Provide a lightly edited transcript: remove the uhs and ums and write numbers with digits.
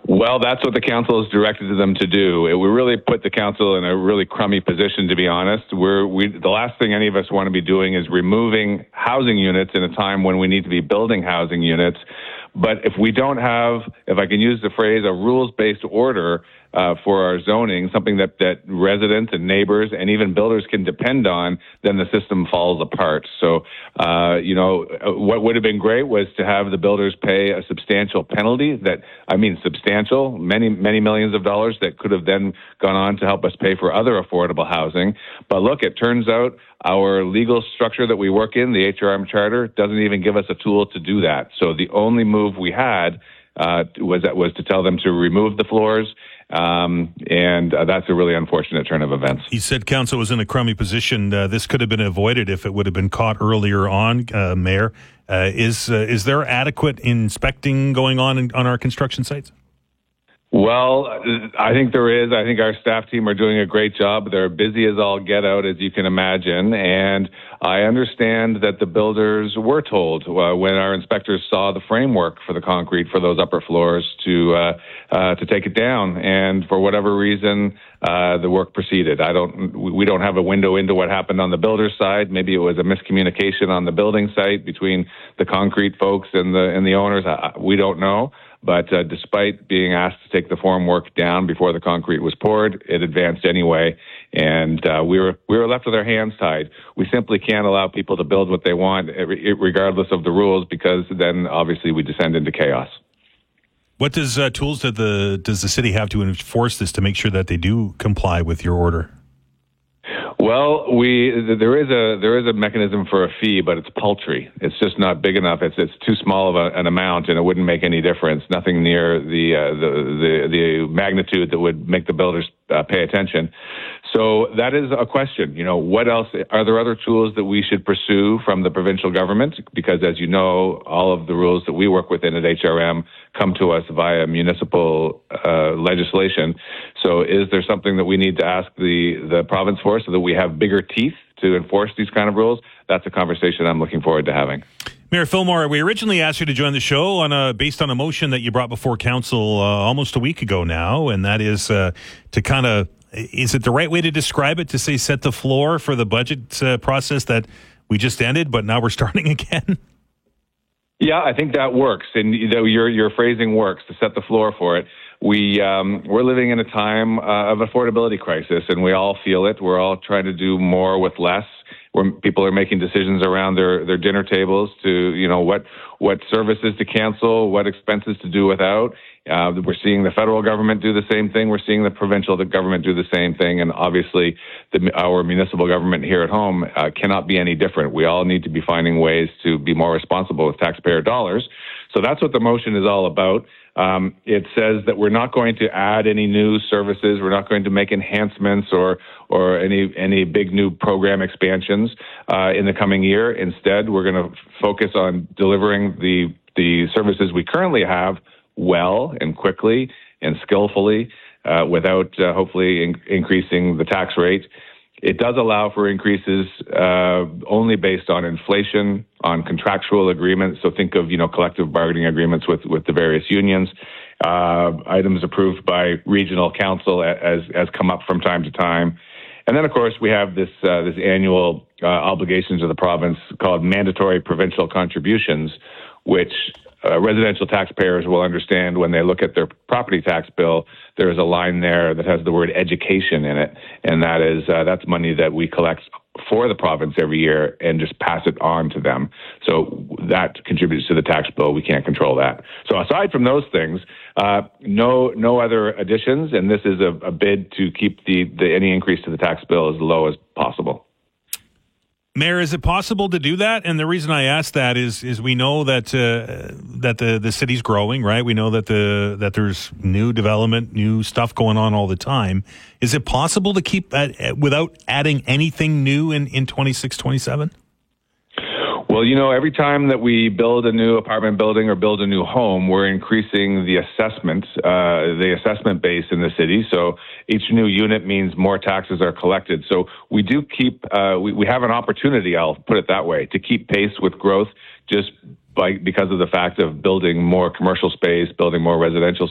Well, that's what the council has directed them to do. It would really put the council in a really crummy position, to be honest. The last thing any of us want to be doing is removing housing units in a time when we need to be building housing units. But if we don't have, if I can use the phrase, a rules-based order for our zoning, something that residents and neighbors and even builders can depend on, then the system falls apart. So, what would have been great was to have the builders pay a substantial penalty substantial, many millions of dollars that could have then gone on to help us pay for other affordable housing. But look, it turns out our legal structure that we work in, the HRM Charter, doesn't even give us a tool to do that. So the only move we had was to tell them to remove the floors. And that's a really unfortunate turn of events. You said council was in a crummy position. This could have been avoided if it would have been caught earlier on, Mayor. Is there adequate inspecting going on our construction sites? Well, I think there is. I think our staff team are doing a great job. They're busy as all get out, as you can imagine. And I understand that the builders were told when our inspectors saw the framework for the concrete for those upper floors to take it down. And for whatever reason, the work proceeded. We don't have a window into what happened on the builder's side. Maybe it was a miscommunication on the building site between the concrete folks and the owners. We don't know. But despite being asked to take the formwork down before the concrete was poured, it advanced anyway, and we were left with our hands tied. We simply can't allow people to build what they want, regardless of the rules, because then obviously we descend into chaos. What tools does the city have to enforce this to make sure that they do comply with your order? Well, there is a mechanism for a fee, but it's paltry. It's just not big enough. It's too small of an amount, and it wouldn't make any difference. Nothing near the magnitude that would make the builders pay attention. So that is a question. What else? Are there other tools that we should pursue from the provincial government? Because as you know, all of the rules that we work within at HRM come to us via municipal legislation. So is there something that we need to ask the province for so that we have bigger teeth to enforce these kind of rules? That's a conversation I'm looking forward to having. Mayor Fillmore, we originally asked you to join the show based on a motion that you brought before council almost a week ago now, and that is to kind of, is it the right way to describe it, to say set the floor for the budget process that we just ended, but now we're starting again? Yeah, I think that works, and your phrasing works, to set the floor for it. We're living in a time of affordability crisis, and we all feel it. We're all trying to do more with less. Where people are making decisions around their dinner tables to, what services to cancel, what expenses to do without. We're seeing the federal government do the same thing. We're seeing the provincial government do the same thing. And obviously, our municipal government here at home cannot be any different. We all need to be finding ways to be more responsible with taxpayer dollars. So that's what the motion is all about. It says that we're not going to add any new services. We're not going to make enhancements or any big new program expansions in the coming year. Instead, we're going to focus on delivering the services we currently have well and quickly and skillfully without hopefully increasing the tax rate. It does allow for increases only based on inflation, on contractual agreements. So think of, collective bargaining agreements with the various unions, items approved by regional council as come up from time to time. And then, of course, we have this annual obligations of the province called mandatory provincial contributions, which residential taxpayers will understand when they look at their property tax bill. There is a line there that has the word education in it, and that's money that we collect for the province every year and just pass it on to them. So that contributes to the tax bill. We can't control that. So aside from those things, no other additions, and this is a bid to keep any increase to the tax bill as low as possible. Mayor, is it possible to do that? And the reason I ask that is we know that the city's growing, right? We know that there's new development, new stuff going on all the time. Is it possible to keep that without adding anything new in 26, 27? Well, every time that we build a new apartment building or build a new home, we're increasing the assessment base in the city. So each new unit means more taxes are collected. So we do keep, we have an opportunity, I'll put it that way, to keep pace with growth just because of the fact of building more commercial space, building more residential